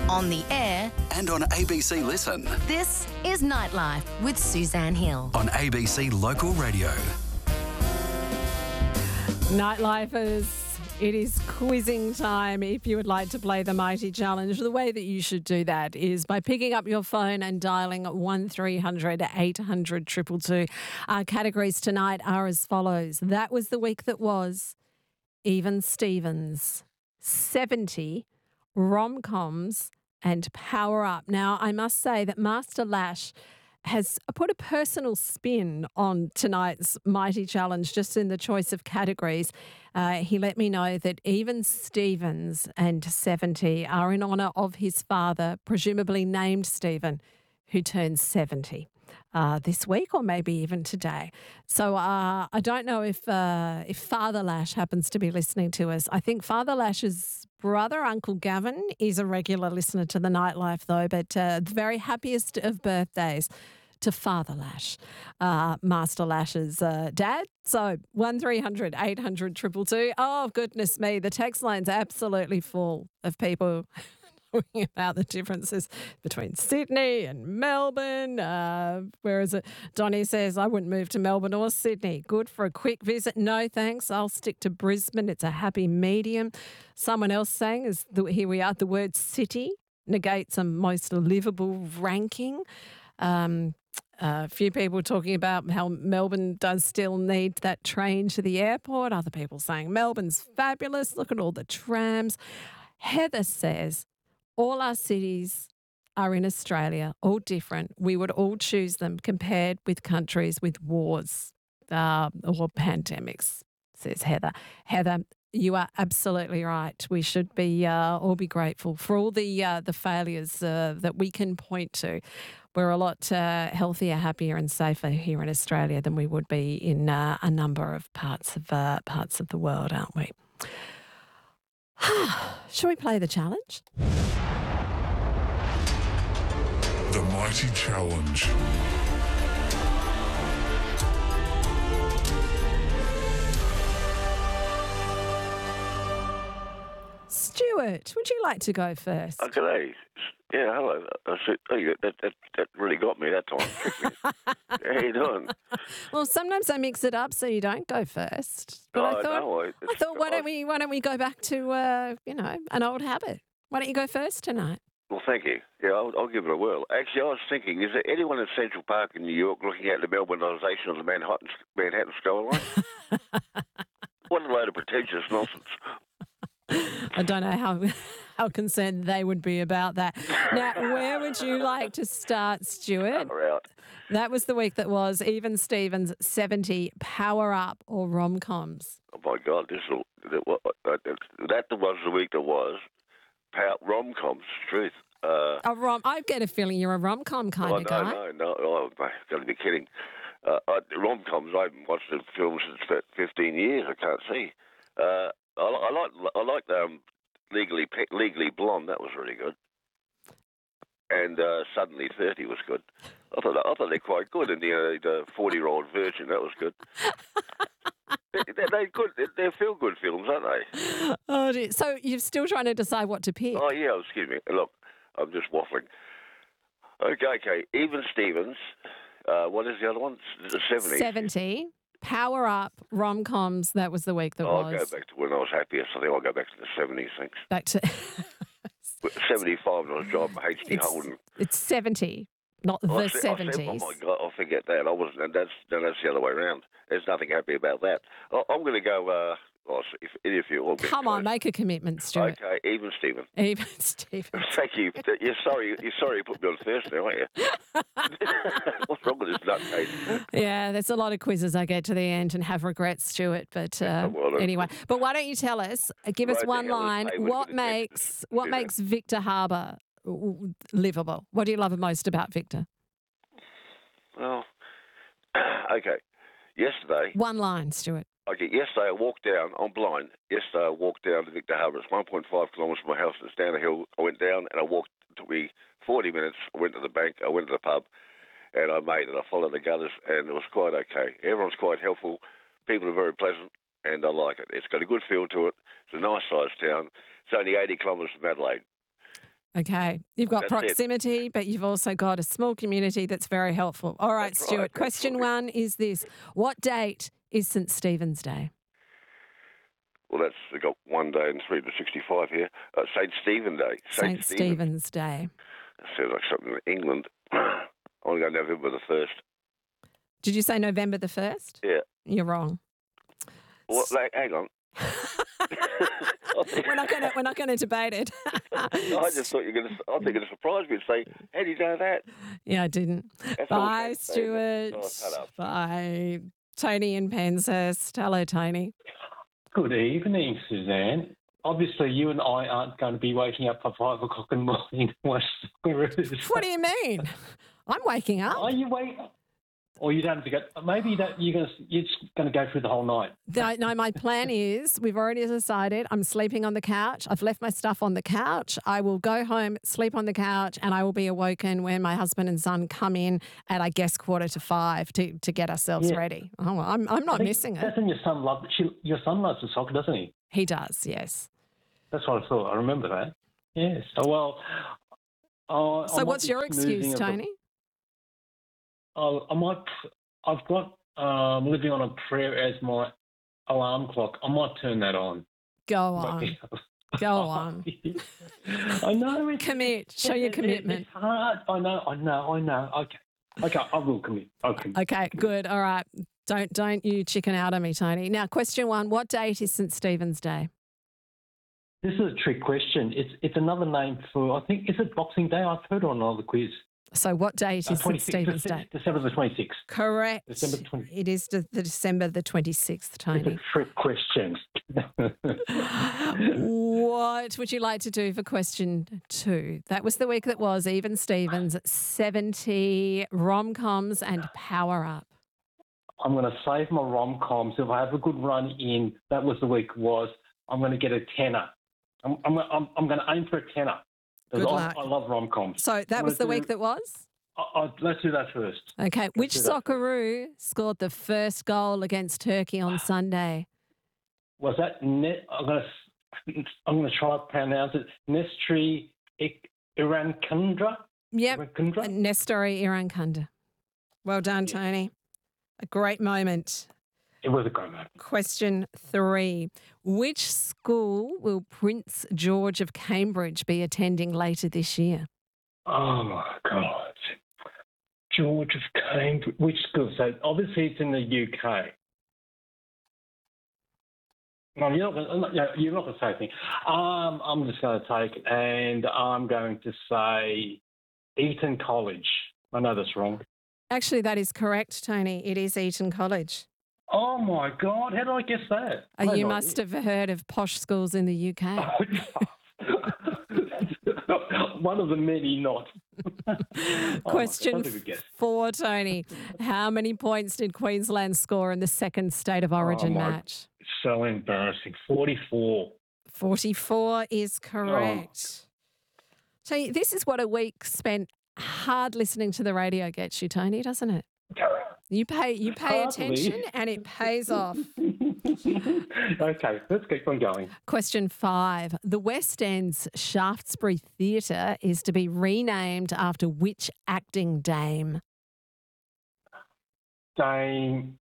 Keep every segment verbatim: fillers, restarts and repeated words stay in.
on the air, and on A B C Listen. This is Nightlife with Suzanne Hill. On A B C Local Radio. Nightlifers, it is quizzing time. If you would like to play the Mighty Challenge, the way that you should do that is by picking up your phone and dialing one three hundred eight hundred two two two. Our categories tonight are as follows. That was the week that was. Even Stevens, seventy, rom-coms and Power Up. Now, I must say that Master Lash has put a personal spin on tonight's Mighty Challenge just in the choice of categories. Uh, he let me know that Even Stevens and seventy are in honour of his father, presumably named Stephen, who turns seventy. Uh, this week or maybe even today. So uh, I don't know if uh, if Father Lash happens to be listening to us. I think Father Lash's brother, Uncle Gavin, is a regular listener to the Nightlife though, but uh, the very happiest of birthdays to Father Lash, uh, Master Lash's uh, dad. So one three hundred eight hundred two two two. Oh, goodness me, the text line's absolutely full of people talking about the differences between Sydney and Melbourne. Uh, where is it? Donnie says, I wouldn't move to Melbourne or Sydney. Good for a quick visit. No, thanks. I'll stick to Brisbane. It's a happy medium. Someone else saying, is the, here we are, the word city negates a most livable ranking. Um, a few people talking about how Melbourne does still need that train to the airport. Other people saying Melbourne's fabulous. Look at all the trams. Heather says, all our cities are in Australia, all different. We would all choose them compared with countries with wars uh, or pandemics, says Heather. Heather, you are absolutely right. We should be uh, all be grateful for all the uh, the failures uh, that we can point to. We're a lot uh, healthier, happier, and safer here in Australia than we would be in uh, a number of parts of uh, parts of the world, aren't we? Shall we play the challenge? The Mighty Challenge. Stuart, would you like to go first? Oh, g'day. Yeah, hello. I said, oh, yeah, that, that, that really got me that time. How you doing? Well, sometimes I mix it up so you don't go first. But oh, I thought, no, I, I thought, why don't we, why don't we go back to, uh, you know, an old habit? Why don't you go first tonight? Well, thank you. Yeah, I'll, I'll give it a whirl. Actually, I was thinking, is there anyone in Central Park in New York looking at the Melbourneisation of the Manhattan, Manhattan skyline? What a load of pretentious nonsense. I don't know how how concerned they would be about that. Now, where would you like to start, Stuart? Right. That was the week that was. Even Stevens, seventy, Power Up or rom-coms? Oh, my God, this will, that, that was the week that was. Pow, rom-coms, truth. Uh, a rom. I get a feeling you're a rom-com kind oh, of no, guy. No, no, no. I've got to be kidding. Uh, I, rom-coms, I haven't watched the film since fifteen years. I can't see. Uh, I, I like I like um, Legally Legally Blonde. That was really good. And uh, Suddenly thirty was good. I thought I thought they're quite good. And the uh, the forty-year-old virgin, that was good. they, they're, they're good. They're, they're feel-good films, aren't they? Oh, dear. So you're still trying to decide what to pick? Oh yeah. Excuse me. Look, I'm just waffling. Okay, okay. Even Stevens. Uh, what is the other one? The seventies. seventy. Power Up, rom-coms, that was the week that I'll was. I'll go back to when I was happiest. I think I'll go back to the seventies, thanks. Back to... seventy-five, I was driving H D Holden. It's seventy, not oh, the I said, seventies. I said, oh, my God, I'll forget that. I wasn't, and that's, no, that's the other way around. There's nothing happy about that. I, I'm going to go, uh, oh, if, if you all get Come on, close. make a commitment, Stuart. Okay, Even Stephen. Even Stephen. Thank you. You're sorry, you're sorry you put me on first now, aren't you? What's wrong with this nutcase? Yeah, there's a lot of quizzes I get to the end and have regrets, Stuart. But uh, well, anyway, but why don't you tell us, uh, give us Right, one the hell is line, Hayward what with the makes Texas? what Yeah. makes Victor Harbour livable? What do you love most about Victor? Well, okay. Yesterday, One line, Stuart. Okay, yesterday I walked down, I'm blind, yesterday I walked down to Victor Harbour. It's one point five kilometres from my house. It's down a hill. I went down and I walked, it took me forty minutes. I went to the bank, I went to the pub, and I made it. I followed the gutters, and it was quite okay. Everyone's quite helpful. People are very pleasant, and I like it. It's got a good feel to it. It's a nice-sized town. It's only eighty kilometres from Adelaide. Okay. You've got That's it. proximity, but you've also got a small community that's very helpful. All right, That's right, Stuart. Question absolutely. one is this. What date is Saint Stephen's Day? Well, that's we got one day in three to sixty-five here. Uh, Saint Stephen Day. Saint Stephen's Day. Sounds like something in England. I want to go November the first. Did you say November the first? Yeah. You're wrong. What? Like, hang on. we're not going to we're not going to debate it. I just thought you were going to. I think you're going to surprise me and say, "How do you know that?" Yeah, I didn't. That's all Bye, okay. Stuart. Oh, shut up. Bye, Tony in Penshurst. Hello, Tony. Good evening, Suzanne. Obviously, you and I aren't going to be waking up at five o'clock in the morning to watch Socceroos. What do you mean? I'm waking up. Are you wake? Or you don't have to go. Maybe you don't, you're going to you're just going to go through the whole night. No, no, my plan is we've already decided I'm sleeping on the couch. I've left my stuff on the couch. I will go home, sleep on the couch, and I will be awoken when my husband and son come in at, I guess, quarter to five to, to get ourselves Yeah. ready. Oh, well, I'm, I'm not I think missing it. Doesn't your son love? She, your son loves the soccer, doesn't he? He does, yes. That's what I thought. I remember that. Yes. Oh, well. Uh, So what's your excuse, Tony? Oh, I might. I've got um, living on a prayer as my alarm clock. I might turn that on. Go on. Go on. I know. It's, Commit. Show your it- it- commitment. It's hard. I know. I know. I know. Okay. Okay. I will commit. I'll commit. Okay, good. All right. Don't don't you chicken out on me, Tony. Now, question one, what date is Saint Stephen's Day? This is a trick question. It's it's another name for. I think is it Boxing Day? I've heard on another quiz. So what date Uh, is Saint 26th, Stephen's Dece- Day? December the twenty-sixth. Correct. December twenty. It is the, the December the twenty-sixth, It's Tony. a trick question. What would you like to do for question two? That was the week that was. Even Stevens, seventy rom-coms and power up. I'm going to save my rom-coms. If I have a good run in, that was the week was, I'm going to get a tenner. I'm, I'm, I'm, I'm going to aim for a tenner. 'Cause Good I, luck. I love rom-coms. So that I'm was the gonna week do- that was? I, I, let's do that first. Okay. Which do that. Socceroo scored the first goal against Turkey on Sunday? Was that net? I'm going to, I'm going to try to pronounce it. Nestri Ik- Irankundra? Yep. Irankundra? Nestori Irankunda. Well done, Tony. A great moment. It was a great moment. Question three. Which school will Prince George of Cambridge be attending later this year? Oh, my God. George of Cambridge. Which school? So obviously it's in the U K. No, you're not going to, you're not going to say anything. Um, I'm just going to take it, and I'm going to say Eton College. I know that's wrong. Actually, that is correct, Tony. It is Eton College. Oh, my God. How did I guess that? Uh, I had you no must have heard of posh schools in the U K. idea. One of the many not. Oh, Question that's a good guess. four, Tony. How many points did Queensland score in the second State of Origin my- match? So embarrassing. forty-four. forty-four is Oh. correct. So this is what a week spent hard listening to the radio gets you, Tony, doesn't it? You pay you pay Hardly. attention and it pays off. Okay, let's keep on going. Question five. The West End's Shaftesbury Theatre is to be renamed after which acting dame? Dame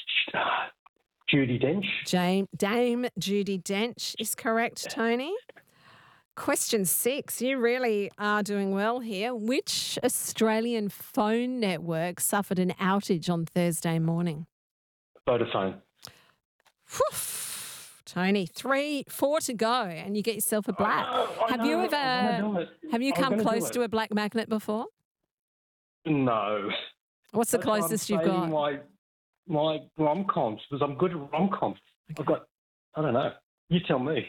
Judy Dench. Dame, Dame Judi Dench is correct, Tony. Question six. You really are doing well here. Which Australian phone network suffered an outage on Thursday morning? Vodafone. Whew. Tony, three, four to go, and you get yourself a black. Oh, I have you know, ever? I wanna do it. Have you I was come gonna do close it. to a black magnet before? No. What's the That's why I'm closest you've saving got? My, my rom-coms, because I'm good at rom-coms. I've got, I don't know. You tell me.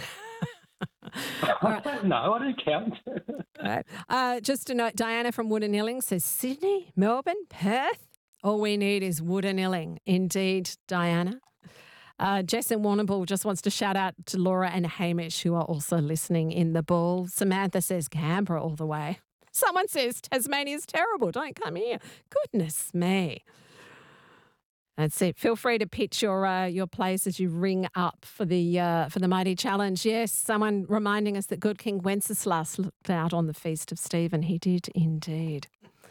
I don't know. I don't count. Right. Uh, just a note, Diana from Woodanilling says Sydney, Melbourne, Perth. All we need is Woodanilling. Indeed, Diana. Uh, Jess in Warrnambool just wants to shout out to Laura and Hamish, who are also listening in the ball. Samantha says Canberra all the way. Someone says Tasmania's terrible. Don't come here. Goodness me. That's it. Feel free to pitch your uh, your place as you ring up for the uh, for the Mighty Challenge. Yes, someone reminding us that good King Wenceslas looked out on the feast of Stephen. He did indeed.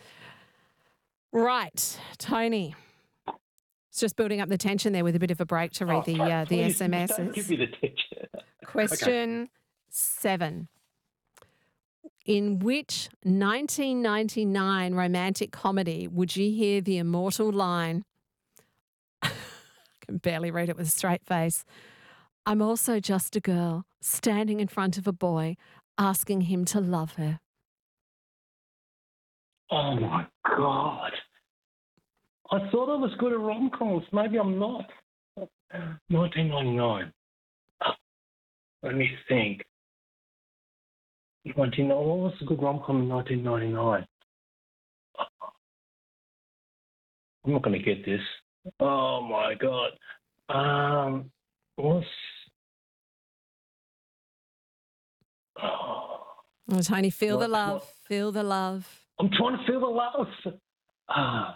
Right, Tony. It's just building up the tension there with a bit of a break to read Oh, the uh, the please, S M Ses. Don't give me the tension. Question seven. In which nineteen ninety-nine romantic comedy would you hear the immortal line, I can barely read it with a straight face, I'm also just a girl standing in front of a boy asking him to love her? Oh, my God. I thought I was good at rom-coms. Maybe I'm not. nineteen ninety-nine. Let me think. nineteen ninety-nine. What was a good rom-com in nineteen ninety-nine? I'm not going to get this. Oh, my God. Um, what's... Oh, Oh, Tony, feel the What- love. what- Feel the love. I'm trying to feel the love. Ah,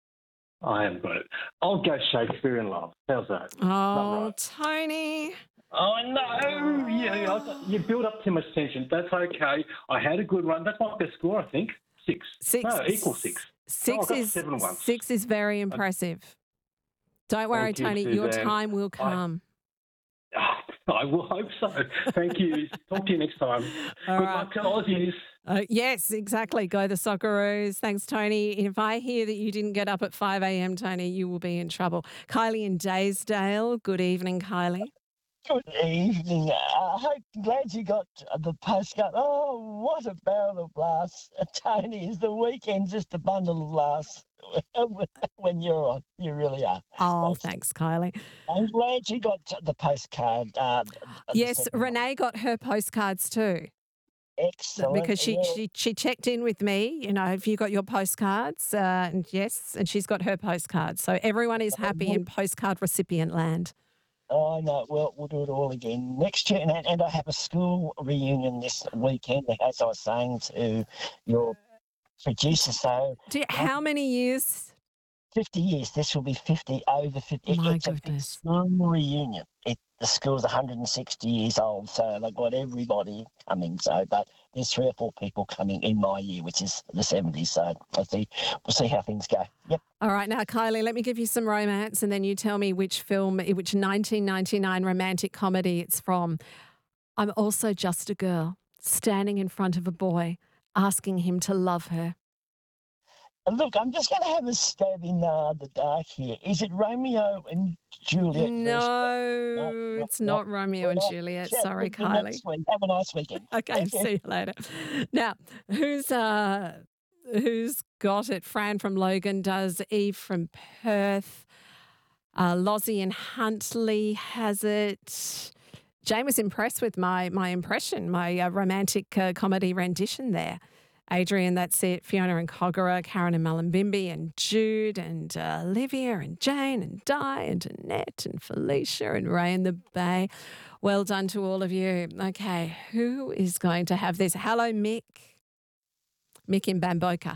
I haven't got it. I'll go Shakespeare in Love. How's that? Oh, right. Tony. Oh, no. Yeah, I- you build up too much tension. That's okay. I had a good run. That's my best score, I think. Six. Six. No, equal six. Oh, I Six got is seven once. six is very impressive. Don't worry, Thank you, Tony. Your Suzanne. time will come. Ah, I will hope so. Thank you. Talk to you next time. All Good right. luck to Aussies. Uh, yes, exactly. Go the Socceroos. Thanks, Tony. If I hear that you didn't get up at five a.m., Tony, you will be in trouble. Kylie in Daysdale. Good evening, Kylie. Good evening. I hope, glad you got the postcard. Oh, what a barrel of laughs. Tony, is the weekend just a bundle of laughs when you're on? You really are. Oh, thanks, Kylie. I'm glad you got the postcard. Uh, the Yes, second one. Renee got her postcards too. Excellent. Because she, yeah. she she checked in with me, you know, have you got your postcards? Uh, and yes, and she's got her postcards. So everyone is happy in postcard recipient land. Oh, no, well, we'll do it all again next year. And, and I have a school reunion this weekend, as I was saying to your producer. So Do you, how many years? fifty years. This will be fifty over fifty. My it's a big goodness. school reunion. It, the school's one hundred sixty years old, so they've got everybody coming. So, but there's three or four people coming in my year, which is the seventies. So we'll see, we'll see how things go. Yep. All right, now, Kylie, let me give you some romance and then you tell me which film, which nineteen ninety-nine romantic comedy it's from. I'm also just a girl standing in front of a boy asking him to love her. Look, I'm just going to have a stab in uh, the dark here. Is it Romeo and Juliet? No, no, it's no. not Romeo and Well, Juliet. yeah, Sorry, we'll do Kylie. next week. Have a nice weekend. Okay, Thank you. see you later. Now, who's uh who's got it? Fran from Logan does, Eve from Perth, uh, Lozzie and Huntley has it. Jane was impressed with my my impression, my uh, romantic uh, comedy rendition there. Adrian, that's it. Fiona and Kogarah, Karen and Mullumbimby, and Jude and uh, Olivia and Jane and Di and Annette and Felicia and Ray in the Bay. Well done to all of you. Okay, who is going to have this? Hello, Mick. Mick in Bamboka.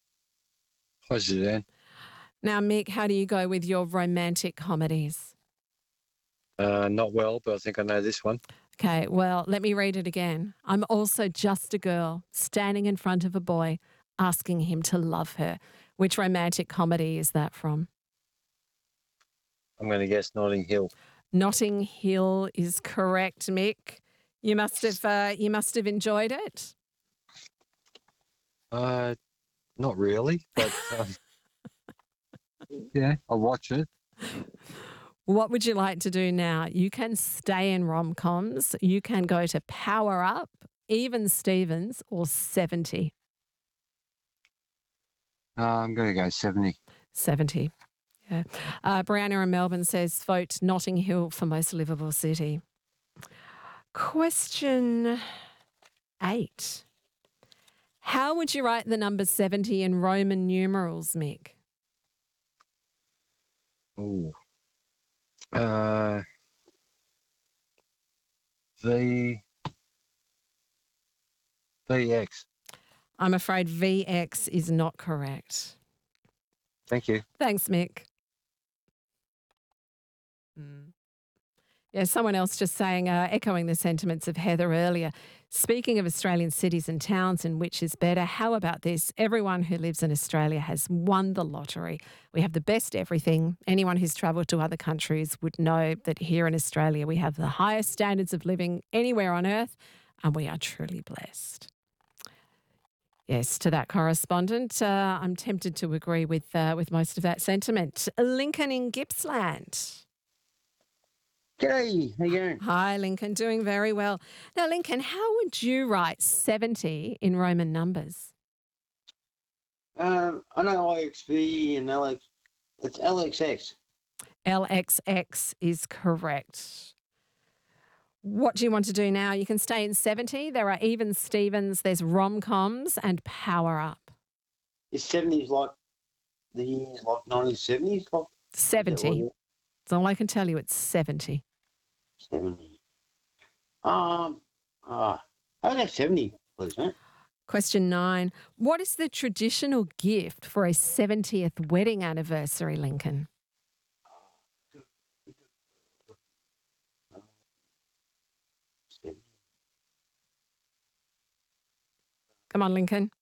Hi, Suzanne. Now, Mick, how do you go with your romantic comedies? Uh, not well, but I think I know this one. Okay, well, let me read it again. I'm also just a girl standing in front of a boy asking him to love her. Which romantic comedy is that from? I'm going to guess Notting Hill. Notting Hill is correct, Mick. You must have uh, you must have enjoyed it. Uh, not really, but um, yeah, I'll watch it. What would you like to do now? You can stay in rom-coms. You can go to Power Up, Even Stevens, or seventy. Uh, I'm going to go seventy. seventy. Yeah. Uh, Brianna in Melbourne says, vote Notting Hill for most livable city. Question eight. How would you write the number seventy in Roman numerals, Mick? Ooh. Uh, V. V X. I'm afraid V X is not correct. Thank you. Thanks, Mick. Yeah, someone else just saying, uh, echoing the sentiments of Heather earlier. Speaking of Australian cities and towns and which is better, how about this? Everyone who lives in Australia has won the lottery. We have the best everything. Anyone who's travelled to other countries would know that here in Australia we have the highest standards of living anywhere on earth, and we are truly blessed. Yes, to that correspondent, uh, I'm tempted to agree with uh, with most of that sentiment. Lincoln in Gippsland. G'day, how you going? Hi, Lincoln. Doing very well. Now, Lincoln, how would you write seventy in Roman numbers? Um, I know I X V and L X. It's L X X. L X X is correct. What do you want to do now? You can stay in seventy. There are even Stevens, there's rom-coms and power up. Is seventies like the years like nineteen seventies? Like, seventy. That's all I can tell you. It's seventy. seventy. Um, ah, I got seventy, please, mate. Question nine. What is the traditional gift for a seventieth wedding anniversary, Lincoln? Come on, Lincoln.